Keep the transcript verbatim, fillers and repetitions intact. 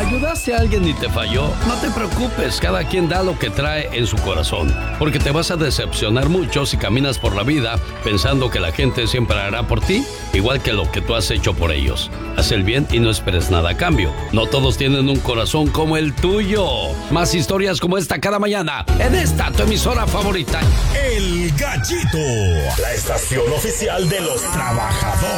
¿Ayudaste a alguien y te falló? No te preocupes, cada quien da lo que trae en su corazón, porque te vas a decepcionar mucho si caminas por la vida pensando que la gente siempre hará por ti, igual que lo que tú has hecho por ellos. Haz el bien y no esperes nada a cambio. No todos tienen un corazón como el tuyo. Más historias como esta cada mañana en esta tu emisora favorita. El Gallito, la estación oficial de los trabajadores.